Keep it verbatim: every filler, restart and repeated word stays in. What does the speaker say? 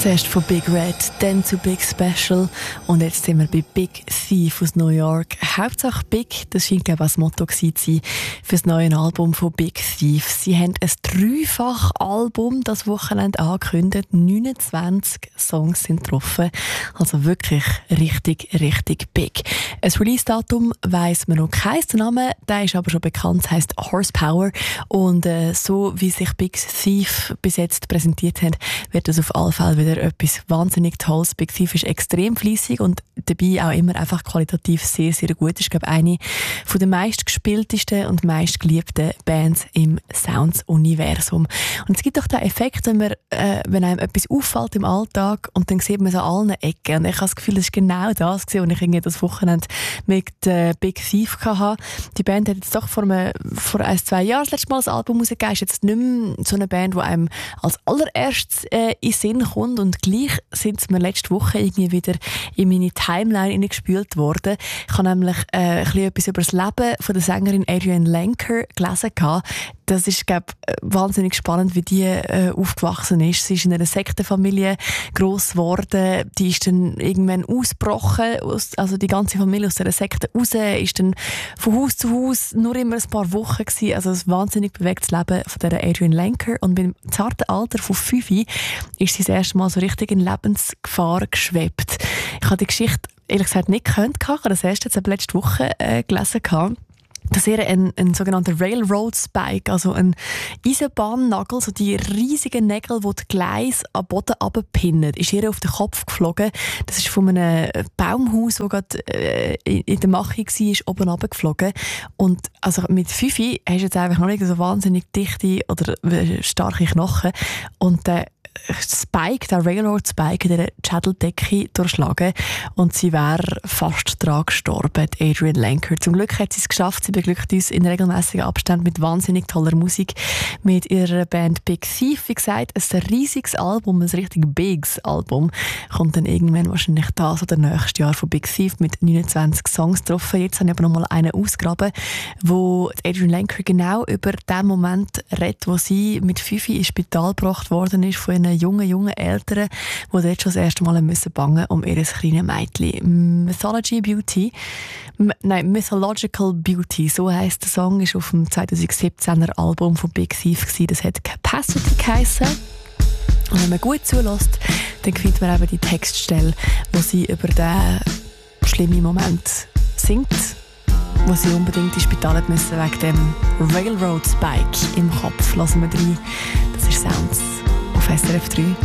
Zuerst von Big Red, dann zu Big Special und jetzt sind wir bei Big Thief aus New York. Hauptsache Big, das scheint glaube ich das Motto gewesen zu sein für das neue Album von Big Thief. Sie haben ein Dreifach-Album das Wochenende angekündigt. neunundzwanzig Songs sind getroffen. Also wirklich richtig, richtig big. Ein Release-Datum weiss man noch keinen. Der Name, der ist aber schon bekannt, heisst Horsepower. Und äh, so wie sich Big Thief bis jetzt präsentiert hat, wird das auf alle Fälle wieder etwas wahnsinnig Tolles. Big Thief ist extrem fleissig und dabei auch immer einfach qualitativ sehr, sehr gut. Ich glaube, eine von den meistgespieltesten und meistgeliebten Bands im Sounds-Universum. Und es gibt doch den Effekt, wenn, man, äh, wenn einem etwas auffällt im Alltag und dann sieht man es an allen Ecken. Und ich habe das Gefühl, das ist genau das gewesen, was ich irgendwie das Wochenende mit äh, Big Thief hatte. Die Band hat jetzt doch vor, einem, vor ein, zwei Jahren das letzte Mal ein Album rausgegeben. Ist jetzt nicht mehr so eine Band, die einem als allererstes äh, in den Sinn kommt. Und gleich sind sie mir letzte Woche irgendwie wieder in meine Timeline hineingespült worden. Ich habe nämlich äh, ein bisschen etwas über das Leben von der Sängerin Adrienne Lenker gelesen. Das ist, glaube ich, wahnsinnig spannend, wie die äh, aufgewachsen ist. Sie ist in einer Sektenfamilie gross geworden. Die ist dann irgendwann ausgebrochen, aus, also die ganze Familie aus dieser Sekte raus, ist dann von Haus zu Haus nur immer ein paar Wochen gewesen. Also ein wahnsinnig bewegtes Leben von dieser Adrienne Lenker. Und beim zarten Alter von fünf ist sie das erste Mal so richtig in Lebensgefahr geschwebt. Ich habe die Geschichte ehrlich gesagt nicht gekannt, ich habe das erst jetzt letzte Woche äh, gelesen, dass er ein, ein sogenannter Railroad Spike, also ein Eisenbahnnagel, so die riesigen Nägel, die die Gleise am Boden runterpinnen, ist ihr auf den Kopf geflogen. Das ist von einem Baumhaus, das gerade äh, in der Mache war, oben runtergeflogen. Und also mit fünf hast du jetzt einfach noch nicht so wahnsinnig dichte oder starke Knochen. Und der Spike, der Railroad Spike, in dieser Schädeldecke durchschlagen und sie wäre fast dran gestorben, Adrienne Lenker. Zum Glück hat sie es geschafft. Sie beglückt uns in regelmäßigen Abständen mit wahnsinnig toller Musik mit ihrer Band Big Thief. Wie gesagt, ein riesiges Album, ein richtig biges Album. Kommt dann irgendwann wahrscheinlich das oder nächstes Jahr von Big Thief mit neunundzwanzig Songs getroffen. Jetzt habe ich aber noch mal einen ausgegraben, wo Adrienne Lenker genau über den Moment redet, wo sie mit fünf ins Spital gebracht worden ist von einen jungen, jungen Eltern, die dort schon das erste Mal müssen bangen um ihr kleines Mädchen. Mythology Beauty, M- nein, Mythological Beauty, so heisst der Song, ist auf dem zwanzig siebzehner Album von Big Thief gewesen. Das hat Capacity geheissen. Und wenn man gut zulässt, dann findet man eben die Textstelle, wo sie über diesen schlimmen Moment singt, wo sie unbedingt ins Spital hat müssen wegen dem Railroad Spike im Kopf. Lassen wir rein. Das ist Sounds auf S R F drei.